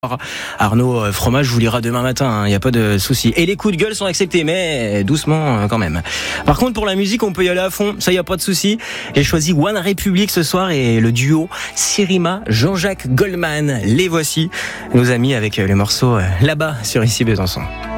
Arnaud Fromage vous lira demain matin, il n'y a pas de souci. Et les coups de gueule sont acceptés, mais doucement quand même. Par contre, pour la musique, on peut y aller à fond, ça y a pas de souci. J'ai choisi One Republic ce soir et le duo Sirima, Jean-Jacques Goldman. Les voici, nos amis, avec le morceau Là-bas sur Ici Besançon.